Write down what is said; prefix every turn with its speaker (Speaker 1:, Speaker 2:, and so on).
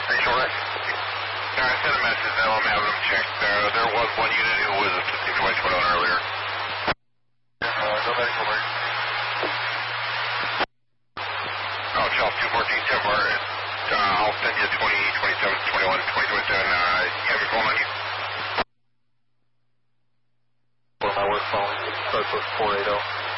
Speaker 1: pretty short.
Speaker 2: No, I sent a message that I'm having them checked. There was one unit who was a situation put on earlier.
Speaker 1: No medical break.
Speaker 2: Oh, Charles 214, Temper. I'll send you 20, 27, 21, 2027. You have your phone on you?
Speaker 1: For my work phone, it starts with 480.